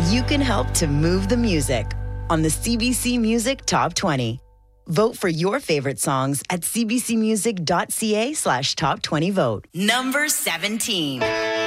You can help to move the music on the CBC Music Top 20. Vote for your favorite songs at cbcmusic.ca/top20vote. Number 17.